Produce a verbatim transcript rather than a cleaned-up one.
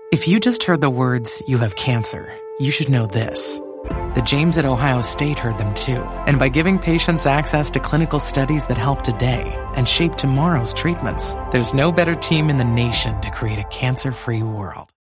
If you just heard the words, "you have cancer," you should know this. The James at Ohio State heard them too. And by giving patients access to clinical studies that help today and shape tomorrow's treatments, there's no better team in the nation to create a cancer-free world.